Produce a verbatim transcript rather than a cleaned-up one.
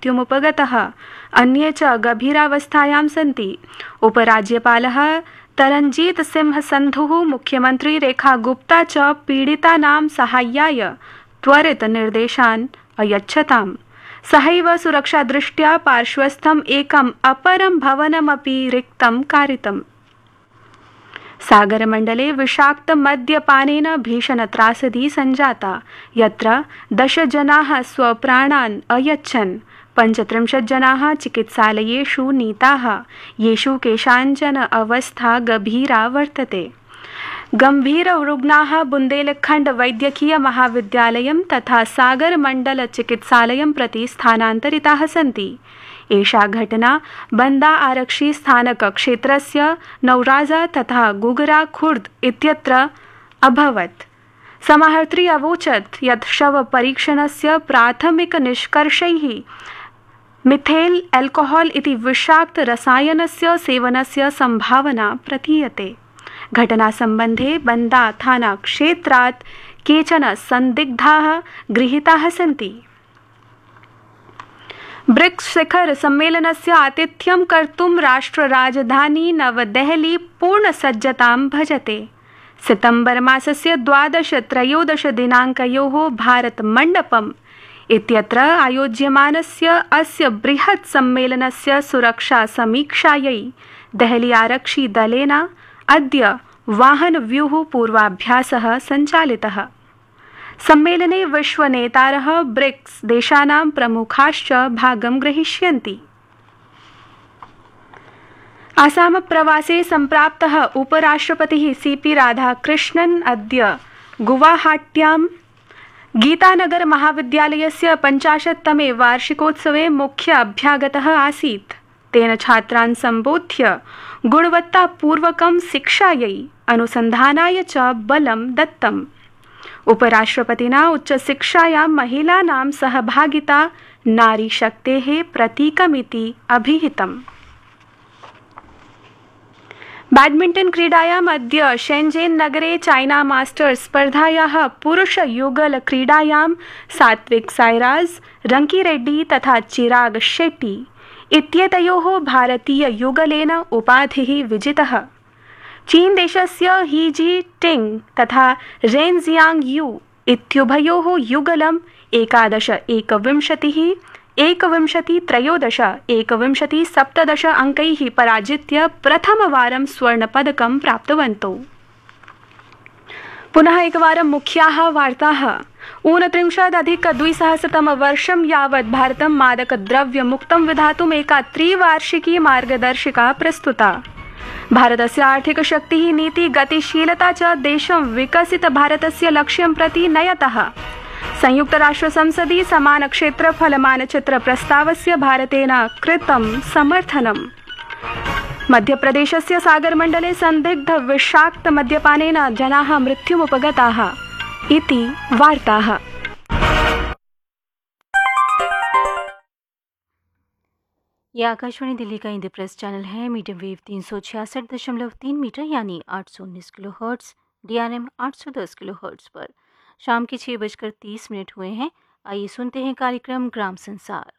मृत्युमुपगतः, अन्ये च गभीरावस्थायां सन्ति। उपराज्यपालः तरञ्जीत सिंह सन्धुः, मुख्यमन्त्री रेखा गुप्ता च पीडितानां साहाय्याय त्वरित निर्देशान् अयच्छताम्। सहैव सुरक्षादृष्ट्या पार्श्वस्थम् एकम् अपरं भवनमपि रिक्तं कारितम्। सागरमण्डले विषाक्त मद्यपानेन भीषणत्रासदी सञ्जाता, यत्र दश जनाः स्वप्राणान् अयच्छन्। पञ्चत्रिंशत् जनाः चिकित्सालयेषु नीताः, येषु केषाञ्चन अवस्था गभीरा वर्तते। गम्भीररुग्णाः बुन्देलखण्ड वैद्यकीय महाविद्यालयं तथा सागरमण्डल चिकित्सालयं प्रति स्थानान्तरिताः सन्ति। एषा घटना बंदा आरक्षी स्थानक क्षेत्रस्य नौराजा तथा गुगरा खुर्द इत्यत्र अभवत्। समाहर्त्री अवोचत् यत् शव परीक्षणस्य प्राथमिक निष्कर्षैः मिथेल एल्कोहॉल इति विषाक्त रसायनस्य सेवनस्य संभावना प्रतीयते। घटनासम्बन्धे बंदा थाना क्षेत्रात् केचन संदिग्धाः गृहीताः सन्ति। ब्रिक्स शिखर सम्मेलनस्य आतिथ्यं कर्तुं राष्ट्रराजधानी नवदेहली पूर्णसज्जतां भजते। सितंबर मासस्य द्वादश त्रयोदश दिनाङ्कयोः भारत मण्डपम् इत्यत्र आयोज्यमानस्य अस्य बृहत् सम्मेलनस्य सुरक्षा समीक्षायै देहली आरक्षी दलेन अद्य वाहनव्यूह पूर्वाभ्यासः सञ्चालितः। सम्मेलने विश्वनेतारः ब्रिक्स देशानां प्रमुखाश्च भागं ग्रहीष्यन्ति। आसाम प्रवासे सम्प्राप्तः उपराष्ट्रपतिः सीपी राधाकृष्णन् अद्य गुवाहाट्यां गीतानगर महाविद्यालयस्य पञ्चाशत्तमे वार्षिकोत्सवे मुख्य अभ्यागतः आसीत्। तेन छात्रान् सम्बोध्य गुणवत्तापूर्वकं शिक्षायै अनुसन्धानाय च बलं दत्तम्। उपराष्ट्रपतिना उच्चशिक्षायां महिलानां सहभागिता नारीशक्तेः प्रतीकमिति अभिहितम्। बैडमिण्टन क्रीडायाम् अद्य शेन्जेन् नगरे चाइना मास्टर्स स्पर्धायाः पुरुषयुगल क्रीडायां सात्विक साईराज, रंकीरेड्डी तथा चिराग शेट्टी इत्येतयोः भारतीययुगलेन उपाधिः विजितः। चीन देशस्य ही जी टिंग तथा रेन जियांग यू इत्युभयोः युगलम् एकादश एकविंशतिः एकविंशति त्रयोदश एकविंशति सप्तदश अंकैः पराजित्य प्रथमवारं स्वर्णपदकं प्राप्तवन्तौ। पुनः एकवारं मुख्याः वार्ताः। ऊनत्रिंशदधिकद्विसहस्रतमवर्षं यावत् भारतं मादकद्रव्यमुक्तं विधातुम् एका त्रिवार्षिकी मार्गदर्शिका प्रस्तुता। भारतस्य आर्थिकशक्तिः, नीति, गतिशीलता च देशं विकसित भारतस्य लक्ष्यं प्रति नयतः। संयुक्तराष्ट्रसंसदि समानक्षेत्रफलमानचित्र प्रस्तावस्य भारतेन कृतं समर्थनम्। मध्यप्रदेशस्य सागरमण्डले संदिग्ध विषाक्त मद्यपानेन जनाः मृत्युमुपगताः इति वार्ताः। यह आकाशवाणी दिल्ली का हिंदी प्रेस चैनल है। मीडियम वेव तीन सौ छियासठ दशमलव तीन मीटर यानी आठ सौ उन्नीस kilo hertz, D R M आठ सौ दस किलो हर्ट्स पर शाम के छः बजकर तीस मिनट हुए हैं। आइए सुनते हैं कार्यक्रम ग्राम संसार।